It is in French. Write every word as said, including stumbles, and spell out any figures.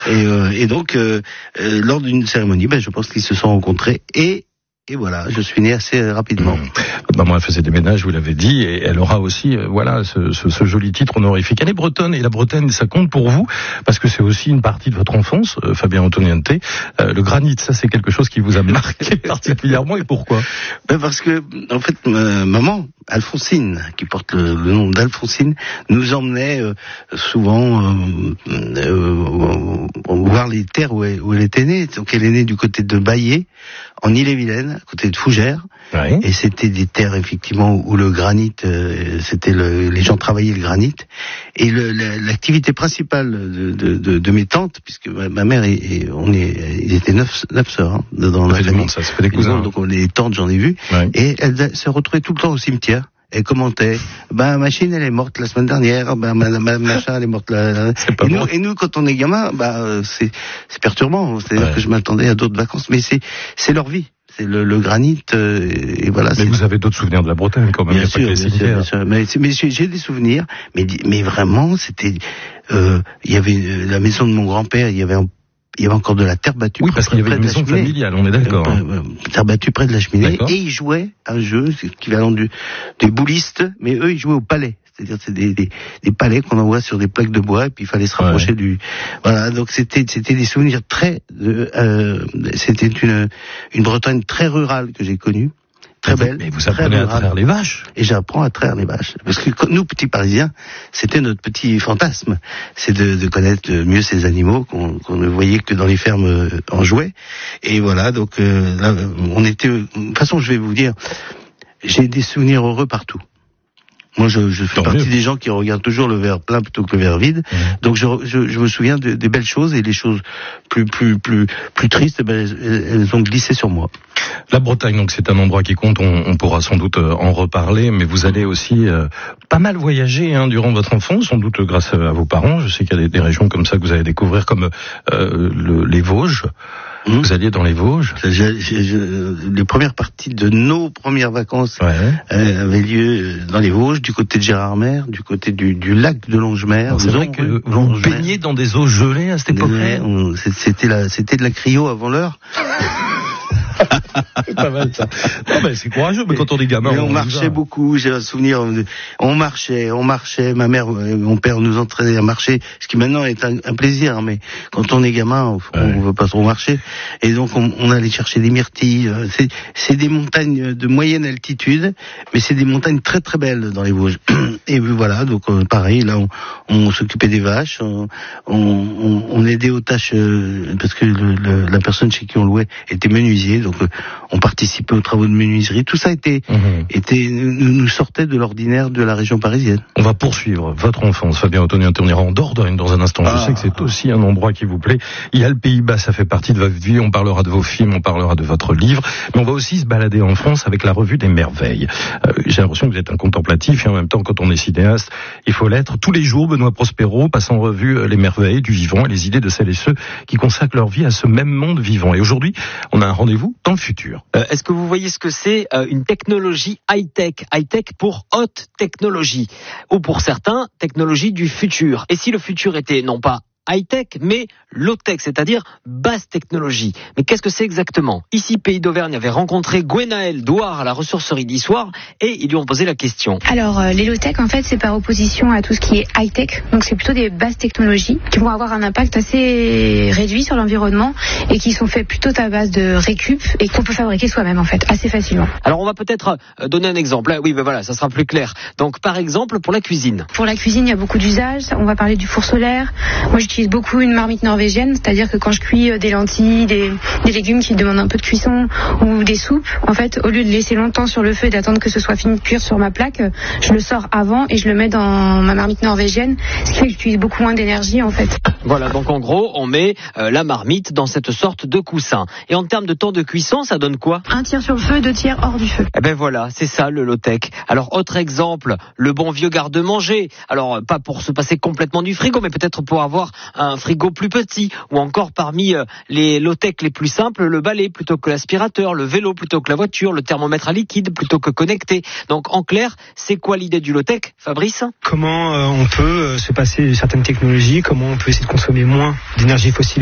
Et, euh, et donc, euh, euh, lors d'une cérémonie, ben, je pense qu'ils se sont rencontrés et Et voilà, je suis né assez rapidement. Mmh. Maman, elle faisait des ménages, vous l'avez dit, et elle aura aussi, euh, voilà, ce, ce, ce joli titre honorifique. Elle est bretonne, et la Bretagne, ça compte pour vous, parce que c'est aussi une partie de votre enfance, euh, Fabien Antoniente. Euh, le granit, ça, c'est quelque chose qui vous a marqué particulièrement, et pourquoi? Ben parce que, en fait, ma maman, Alphonsine, qui porte le, le nom d'Alphonsine, nous emmenait euh, souvent euh, euh, voir les terres où elle, où elle était née. Donc, elle est née du côté de Baillé, en Ille-et-Vilaine, à côté de Fougères. Oui. Et c'était des terres, effectivement, où le granit, euh, c'était le, les gens travaillaient le granit. Et le, la, l'activité principale de, de, de, de mes tantes, puisque ma, ma mère, et, et on est, ils étaient neuf, neuf sœurs, hein, dans la famille. Ça, ça fait des cousins. Donc, on, les tantes, j'en ai vu. Oui. Et elles se retrouvaient tout le temps au cimetière. Elle commentait, ben, machine, elle est morte la semaine dernière, ben, ma, ma, machin, elle est morte là. C'est pas et, bon. nous, et nous, quand on est gamin, ben, c'est, c'est perturbant. C'est-à-dire ouais. que je m'attendais à d'autres vacances, mais c'est, c'est leur vie. C'est le, le granit, euh, et voilà. Mais c'est... vous avez d'autres souvenirs de la Bretagne, quand même. Bien sûr, bien sûr, bien sûr. Mais, mais j'ai, j'ai des souvenirs, mais, mais vraiment, c'était, euh, il y avait la maison de mon grand-père, il y avait un Il y avait encore de la terre battue. Oui, parce qu'il y avait une maison familiale, on est d'accord. Euh, euh, terre battue près de la cheminée. D'accord. Et ils jouaient un jeu, c'est équivalent du, des boulistes, mais eux, ils jouaient au palais. C'est-à-dire, c'est des, des, des palais qu'on envoie sur des plaques de bois, et puis il fallait se rapprocher ouais. du, voilà. Donc c'était, c'était des souvenirs très, euh, c'était une, une Bretagne très rurale que j'ai connue. Très belle. Mais vous apprenez à traire les vaches. Et j'apprends à traire les vaches. Parce que nous, petits Parisiens, c'était notre petit fantasme. C'est de, de connaître mieux ces animaux qu'on, qu'on ne voyait que dans les fermes en jouets. Et voilà, donc euh, là, on était... De toute façon, je vais vous dire, j'ai des souvenirs heureux partout. Moi, je, je fais Tant partie mieux. des gens qui regardent toujours le verre plein plutôt que le verre vide. Mmh. Donc, je, je, je me souviens de, des belles choses, et les choses plus, plus, plus, plus tristes, ben, elles, elles ont glissé sur moi. La Bretagne, donc, c'est un endroit qui compte. On, on pourra sans doute en reparler, mais vous allez aussi euh, pas mal voyager hein, durant votre enfance, sans doute grâce à vos parents. Je sais qu'il y a des, des régions comme ça que vous allez découvrir, comme euh, le, les Vosges. Mmh. Vous alliez dans les Vosges. je, je, je, Les premières parties de nos premières vacances ouais. euh, avaient lieu dans les Vosges, du côté de Gérardmer, du côté du, du lac de Longemer. C'est vrai que vous baignez dans des eaux gelées à cette époque-là. Ouais, c'était, la, c'était de la cryo avant l'heure. C'est pas mal ça. Non, mais c'est courageux, mais quand on est gamin. Mais on, on marchait beaucoup, j'ai un souvenir, on marchait, on marchait, ma mère, mon père nous entraînait à marcher, ce qui maintenant est un, un plaisir, mais quand on est gamin, on, ouais. on veut pas trop marcher. Et donc on, on allait chercher des myrtilles, c'est, c'est des montagnes de moyenne altitude, mais c'est des montagnes très très belles dans les Vosges. Et voilà, donc pareil, là on, on s'occupait des vaches, on, on, on aidait aux tâches, parce que le, le, la personne chez qui on louait était menuisier, donc on participait aux travaux de menuiserie. Tout ça était, mmh. était nous, nous sortait de l'ordinaire de la région parisienne. On va poursuivre votre enfance, Fabien Antoniente. On ira en Dordogne dans un instant. Ah. Je sais que c'est aussi un endroit qui vous plaît. Il y a le Pays-Bas, ça fait partie de votre vie. On parlera de vos films, on parlera de votre livre. Mais on va aussi se balader en France avec la revue des merveilles. Euh, j'ai l'impression que vous êtes un contemplatif et en même temps, quand on est cinéaste, il faut l'être. Tous les jours, Benoît Prospero passe en revue les merveilles du vivant et les idées de celles et ceux qui consacrent leur vie à ce même monde vivant. Et aujourd'hui, on a un rendez-vous dans le futur. Euh, est-ce que vous voyez ce que c'est euh, une technologie high-tech, high-tech pour haute technologie, ou pour certains, technologie du futur. Et si le futur était non pas high-tech, mais low-tech, c'est-à-dire basse technologie. Mais qu'est-ce que c'est exactement ? Ici, Pays d'Auvergne avait rencontré Gwenaël Douard à la ressourcerie d'Issoire et ils lui ont posé la question. Alors, euh, les low-tech, en fait, c'est par opposition à tout ce qui est high-tech. Donc, c'est plutôt des basses technologies qui vont avoir un impact assez réduit sur l'environnement et qui sont faits plutôt à base de récup et qu'on peut fabriquer soi-même, en fait, assez facilement. Alors, on va peut-être donner un exemple. Oui, ben voilà, ça sera plus clair. Donc, par exemple, pour la cuisine. Pour la cuisine, il y a beaucoup d'usages. On va parler du four solaire. Moi, j'utilise beaucoup une marmite norvégienne, c'est-à-dire que quand je cuis des lentilles, des, des légumes qui demandent un peu de cuisson ou des soupes, en fait, au lieu de laisser longtemps sur le feu et d'attendre que ce soit fini de cuire sur ma plaque, je le sors avant et je le mets dans ma marmite norvégienne, ce qui fait que j'utilise beaucoup moins d'énergie, en fait. Voilà, donc en gros, on met euh, la marmite dans cette sorte de coussin. Et en termes de temps de cuisson, ça donne quoi ? Un tiers sur le feu, deux tiers hors du feu. Eh ben voilà, c'est ça le low-tech. Alors autre exemple, le bon vieux garde-manger. Alors pas pour se passer complètement du frigo, mais peut-être pour avoir un frigo plus petit. Ou encore parmi les low-tech les plus simples, le balai plutôt que l'aspirateur, le vélo plutôt que la voiture, le thermomètre à liquide plutôt que connecté. Donc en clair, c'est quoi l'idée du low-tech, Fabrice ? Comment euh, on peut euh, se passer de certaines technologies, comment on peut essayer de consommer moins d'énergie fossile